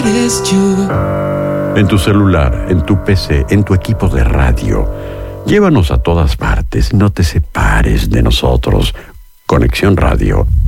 En tu celular, en tu PC, en tu equipo de radio. Llévanos a todas partes, no te separes de nosotros. Conexión Radio.